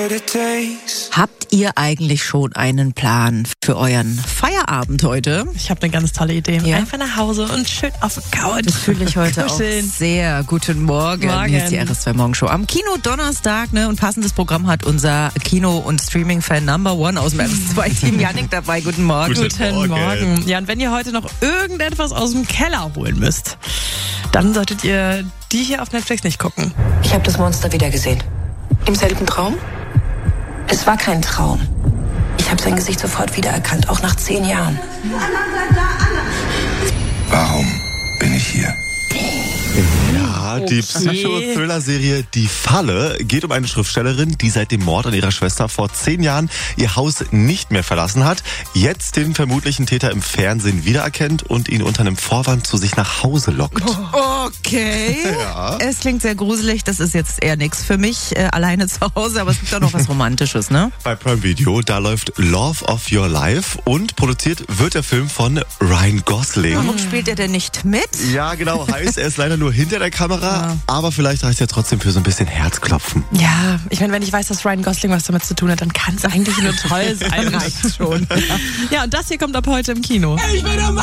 Habt ihr eigentlich schon einen Plan für euren Feierabend heute? Ich habe eine ganz tolle Idee. Ja? Einfach nach Hause und schön auf der Couch. Das fühle ich heute auch sehr. Guten Morgen. Hier ist die RS2 Morgenshow am Kino Donnerstag, ne? Und passendes Programm hat unser Kino- und Streaming-Fan Number One aus dem RS2-Team Yannick dabei. Guten Morgen. Guten Morgen. Ja, und wenn ihr heute noch irgendetwas aus dem Keller holen müsst, dann solltet ihr die hier auf Netflix nicht gucken. Ich habe das Monster wieder gesehen. Im selben Traum? Es war kein Traum. Ich habe sein Gesicht sofort wiedererkannt, auch nach 10 Jahren. Warum bin ich hier? Ja, die Psycho-Thriller-Serie Die Falle geht um eine Schriftstellerin, die seit dem Mord an ihrer Schwester vor 10 Jahren ihr Haus nicht mehr verlassen hat, jetzt den vermutlichen Täter im Fernsehen wiedererkennt und ihn unter einem Vorwand zu sich nach Hause lockt. Okay. Ja. Es klingt sehr gruselig. Das ist jetzt eher nichts für mich, alleine zu Hause. Aber es gibt auch noch was Romantisches, ne? Bei Prime Video, da läuft Love of Your Life und produziert wird der Film von Ryan Gosling. Warum spielt er denn nicht mit? Ja, genau, heißt, er ist leider nur hinter der Kamera, aber vielleicht reicht er trotzdem für so ein bisschen Herzklopfen. Ja, ich meine, wenn ich weiß, dass Ryan Gosling was damit zu tun hat, dann kann es eigentlich nur toll sein. Reicht schon. Ja, und das hier kommt ab heute im Kino. Ich bin normal!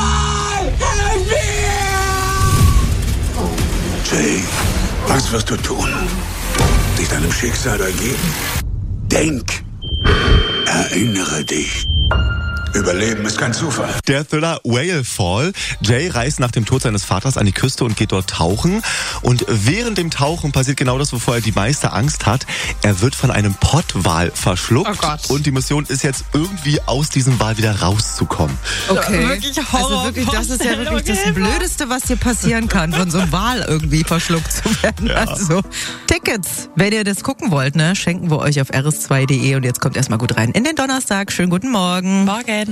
Jay, was wirst du tun? Dich deinem Schicksal ergeben? Denk! Erinnere dich. Überleben ist kein Zufall. Der Thriller Whale Fall. Jay reist nach dem Tod seines Vaters an die Küste und geht dort tauchen. Und während dem Tauchen passiert genau das, wovor er die meiste Angst hat. Er wird von einem Pottwal verschluckt. Oh Gott. Und die Mission ist jetzt irgendwie aus diesem Wal wieder rauszukommen. Okay. Wirklich Also wirklich, das ist ja wirklich das Blödeste, was dir passieren kann, von so einem Wal irgendwie verschluckt zu werden. Ja. Also Tickets, wenn ihr das gucken wollt, ne, schenken wir euch auf rs2.de. Und jetzt kommt erstmal gut rein in den Donnerstag. Schönen guten Morgen. Morgen.